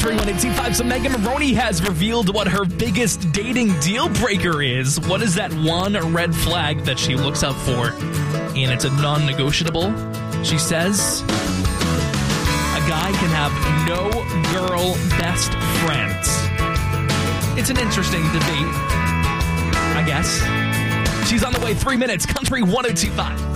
Country 102.5. So Megan Maroney has revealed what her biggest dating deal breaker is. What is that one red flag that she looks out for? And it's a non-negotiable. She says a guy can have no girl best friends. It's an interesting debate, I guess. She's on the way. 3 minutes. Country 102.5.